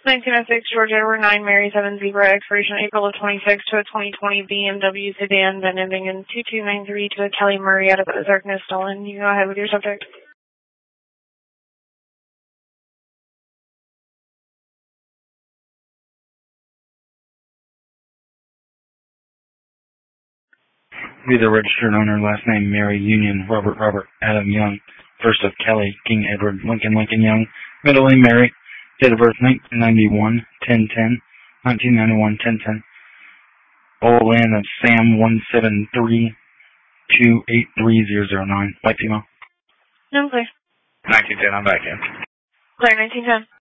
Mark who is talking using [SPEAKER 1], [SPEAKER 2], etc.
[SPEAKER 1] 1906 George Edward 9 Mary 7 Zebra, expiration April of 26 to a 2020 BMW sedan, then ending in 2293 to a Kelly Murray out of Ozarkness, stolen. You go ahead with your subject.
[SPEAKER 2] Be the registered owner, last name Mary, Union, Robert, Adam Young, first of Kelly, King Edward, Lincoln Young, middle name Mary, date of birth 1991, 1010, 1991, 1010. All land of Sam 173283009, white female.
[SPEAKER 1] No, clear.
[SPEAKER 2] 1910, I'm back in.
[SPEAKER 1] Clear, 1910.